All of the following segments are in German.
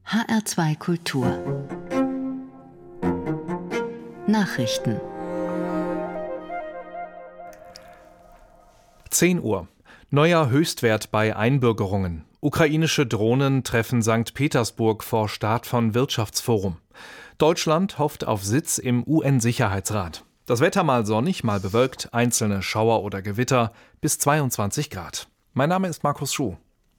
HR2 Kultur Nachrichten 10 Uhr. Neuer Höchstwert bei Einbürgerungen. Ukrainische Drohnen treffen St. Petersburg vor Start von Wirtschaftsforum. Deutschland hofft auf Sitz im UN-Sicherheitsrat. Das Wetter mal sonnig, mal bewölkt, einzelne Schauer oder Gewitter bis 22 Grad. Mein Name ist Markus Schuh.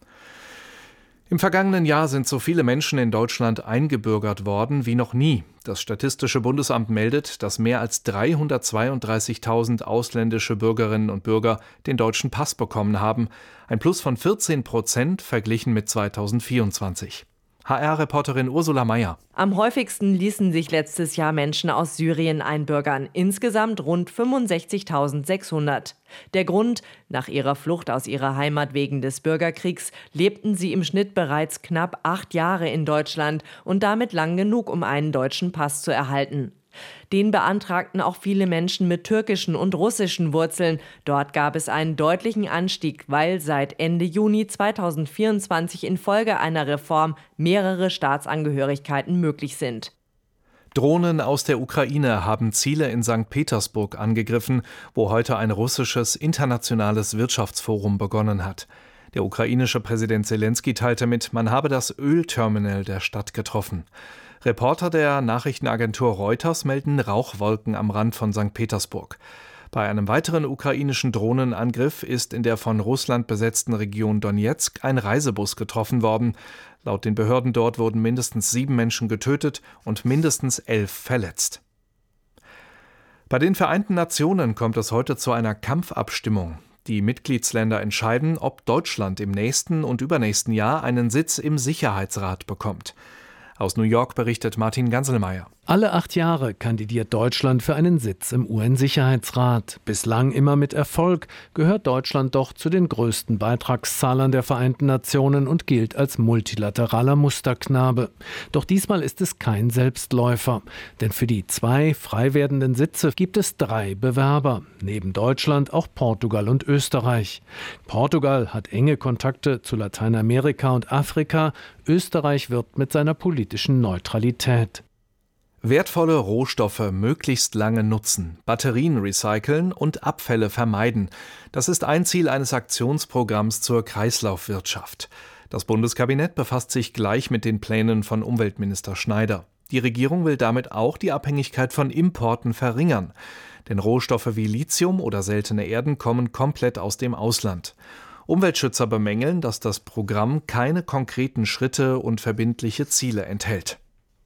Im vergangenen Jahr sind so viele Menschen in Deutschland eingebürgert worden wie noch nie. Das Statistische Bundesamt meldet, dass mehr als 332.000 ausländische Bürgerinnen und Bürger den deutschen Pass bekommen haben. Ein Plus von 14% verglichen mit 2024. HR-Reporterin Ursula Mayer. Am häufigsten ließen sich letztes Jahr Menschen aus Syrien einbürgern. Insgesamt rund 65.600. Der Grund: Nach ihrer Flucht aus ihrer Heimat wegen des Bürgerkriegs lebten sie im Schnitt bereits knapp 8 Jahre in Deutschland und damit lang genug, um einen deutschen Pass zu erhalten. Den beantragten auch viele Menschen mit türkischen und russischen Wurzeln. Dort gab es einen deutlichen Anstieg, weil seit Ende Juni 2024 infolge einer Reform mehrere Staatsangehörigkeiten möglich sind. Drohnen aus der Ukraine haben Ziele in St. Petersburg angegriffen, wo heute ein russisches internationales Wirtschaftsforum begonnen hat. Der ukrainische Präsident Selenskyj teilte mit, man habe das Ölterminal der Stadt getroffen. Reporter der Nachrichtenagentur Reuters melden Rauchwolken am Rand von St. Petersburg. Bei einem weiteren ukrainischen Drohnenangriff ist in der von Russland besetzten Region Donezk ein Reisebus getroffen worden. Laut den Behörden dort wurden mindestens 7 Menschen getötet und mindestens 11 verletzt. Bei den Vereinten Nationen kommt es heute zu einer Kampfabstimmung. Die Mitgliedsländer entscheiden, ob Deutschland im nächsten und übernächsten Jahr einen Sitz im Sicherheitsrat bekommt. Aus New York berichtet Martin Ganselmeier. Alle 8 Jahre kandidiert Deutschland für einen Sitz im UN-Sicherheitsrat. Bislang immer mit Erfolg, gehört Deutschland doch zu den größten Beitragszahlern der Vereinten Nationen und gilt als multilateraler Musterknabe. Doch diesmal ist es kein Selbstläufer. Denn für die 2 frei werdenden Sitze gibt es 3 Bewerber. Neben Deutschland auch Portugal und Österreich. Portugal hat enge Kontakte zu Lateinamerika und Afrika. Österreich wirbt mit seiner politischen Neutralität. Wertvolle Rohstoffe möglichst lange nutzen, Batterien recyceln und Abfälle vermeiden. Das ist ein Ziel eines Aktionsprogramms zur Kreislaufwirtschaft. Das Bundeskabinett befasst sich gleich mit den Plänen von Umweltminister Schneider. Die Regierung will damit auch die Abhängigkeit von Importen verringern. Denn Rohstoffe wie Lithium oder seltene Erden kommen komplett aus dem Ausland. Umweltschützer bemängeln, dass das Programm keine konkreten Schritte und verbindliche Ziele enthält.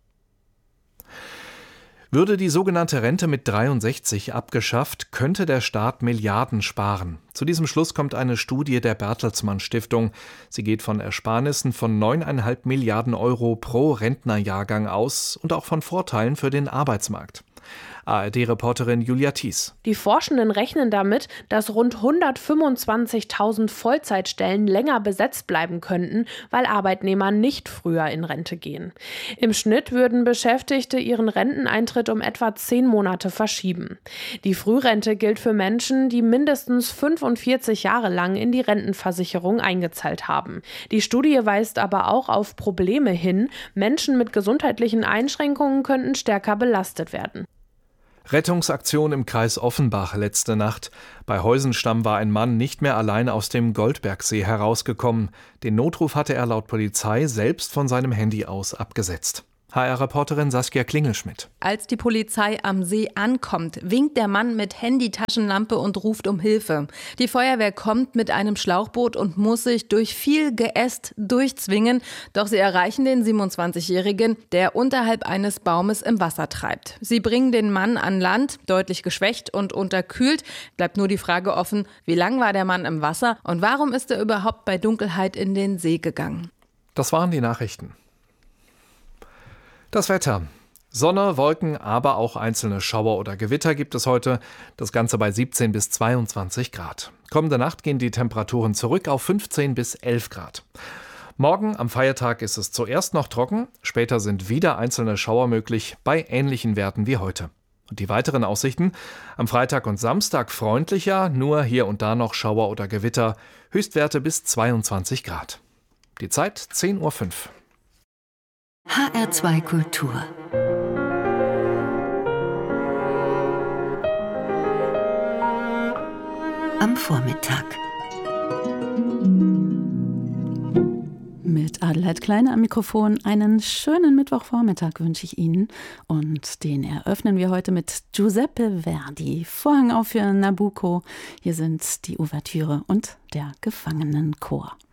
Würde die sogenannte Rente mit 63 abgeschafft, könnte der Staat Milliarden sparen. Zu diesem Schluss kommt eine Studie der Bertelsmann Stiftung. Sie geht von Ersparnissen von 9,5 Milliarden Euro pro Rentnerjahrgang aus und auch von Vorteilen für den Arbeitsmarkt. ARD-Reporterin Julia Thies. Die Forschenden rechnen damit, dass rund 125.000 Vollzeitstellen länger besetzt bleiben könnten, weil Arbeitnehmer nicht früher in Rente gehen. Im Schnitt würden Beschäftigte ihren Renteneintritt um etwa 10 Monate verschieben. Die Frührente gilt für Menschen, die mindestens 45 Jahre lang in die Rentenversicherung eingezahlt haben. Die Studie weist aber auch auf Probleme hin. Menschen mit gesundheitlichen Einschränkungen könnten stärker belastet werden. Rettungsaktion im Kreis Offenbach letzte Nacht. Bei Heusenstamm war ein Mann nicht mehr allein aus dem Goldbergsee herausgekommen. Den Notruf hatte er laut Polizei selbst von seinem Handy aus abgesetzt. HR-Reporterin Saskia Klingelschmidt. Als die Polizei am See ankommt, winkt der Mann mit Handy-Taschenlampe und ruft um Hilfe. Die Feuerwehr kommt mit einem Schlauchboot und muss sich durch viel Geäst durchzwingen. Doch sie erreichen den 27-Jährigen, der unterhalb eines Baumes im Wasser treibt. Sie bringen den Mann an Land, deutlich geschwächt und unterkühlt. Bleibt nur die Frage offen, wie lang war der Mann im Wasser und warum ist er überhaupt bei Dunkelheit in den See gegangen? Das waren die Nachrichten. Das Wetter. Sonne, Wolken, aber auch einzelne Schauer oder Gewitter gibt es heute. Das Ganze bei 17 bis 22 Grad. Kommende Nacht gehen die Temperaturen zurück auf 15 bis 11 Grad. Morgen am Feiertag ist es zuerst noch trocken, später sind wieder einzelne Schauer möglich bei ähnlichen Werten wie heute. Und die weiteren Aussichten: am Freitag und Samstag freundlicher, nur hier und da noch Schauer oder Gewitter, Höchstwerte bis 22 Grad. Die Zeit 10:05 Uhr. HR2 Kultur. Am Vormittag. Mit Adelheid Kleine am Mikrofon einen schönen Mittwochvormittag wünsche ich Ihnen. Und den eröffnen wir heute mit Giuseppe Verdi. Vorhang auf für Nabucco. Hier sind die Ouvertüre und der Gefangenenchor.